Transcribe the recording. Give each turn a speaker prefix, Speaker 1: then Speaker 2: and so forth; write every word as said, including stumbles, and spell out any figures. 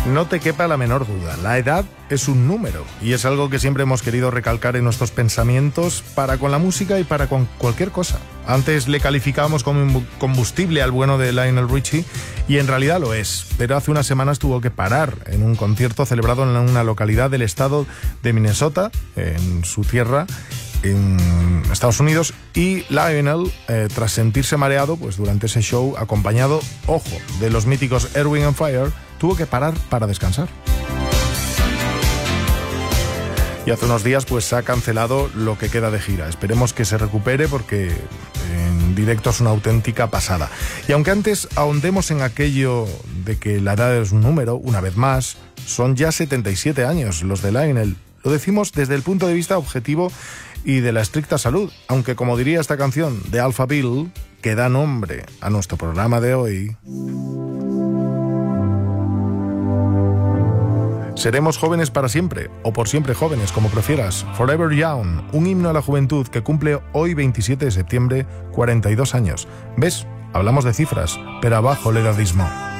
Speaker 1: No te quepa la menor duda, la edad es un número y es algo que siempre hemos querido recalcar en nuestros pensamientos para con la música y para con cualquier cosa. Antes le calificábamos como combustible al bueno de Lionel Richie y en realidad lo es, pero hace unas semanas tuvo que parar en un concierto celebrado en una localidad del estado de Minnesota, en su tierra, en Estados Unidos, y Lionel, eh, tras sentirse mareado, pues durante ese show, acompañado, ojo, de los míticos Earth, Wind and Fire, tuvo que parar para descansar. Y hace unos días pues se ha cancelado lo que queda de gira. Esperemos que se recupere porque en directo es una auténtica pasada. Y aunque antes ahondemos en aquello de que la edad es un número, una vez más, son ya setenta y siete años los de Lionel. Lo decimos desde el punto de vista objetivo y de la estricta salud, aunque como diría esta canción de Alphaville, que da nombre a nuestro programa de hoy, seremos jóvenes para siempre, o por siempre jóvenes, como prefieras. Forever Young, un himno a la juventud que cumple hoy veintisiete de septiembre, cuarenta y dos años. ¿Ves? Hablamos de cifras, pero abajo el edadismo.